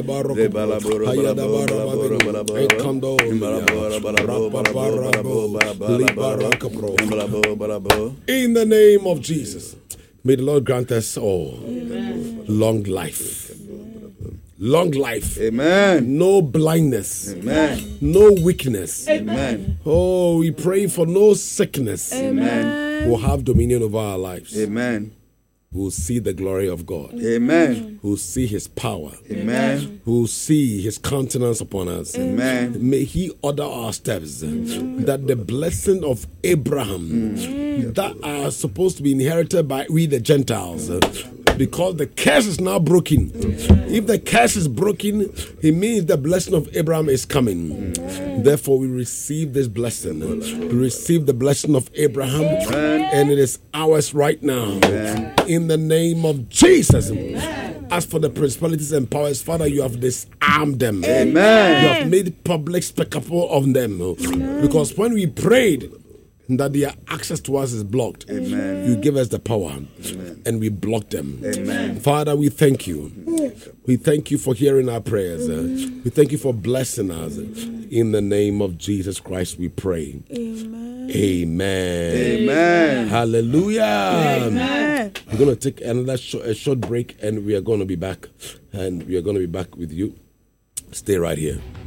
In the name of Jesus, may the Lord grant us all long life. Long life. Amen. No blindness. Amen. No weakness. Amen. Oh, we pray for no sickness. Amen. Will have dominion over our lives. Amen. We'll see the glory of God. Amen. We'll see His power. Amen. We'll see His countenance upon us. Amen. May He order our steps. That the blessing of Abraham that are supposed to be inherited by we the Gentiles, because the curse is now broken. If the curse is broken, it means the blessing of Abraham is coming. Therefore, we receive this blessing. We receive the blessing of Abraham, and it is ours right now. In the name of Jesus. As for the principalities and powers, Father, you have disarmed them. Amen. You have made public spectacle of them. Because when we prayed that their access to us is blocked, you give us the power, and we block them. Father, we thank you. We thank you for hearing our prayers. We thank you for blessing us. In the name of Jesus Christ, we pray. Amen. Hallelujah. Amen. We're going to take another short break, and we are going to be back. And we are going to be back with you. Stay right here.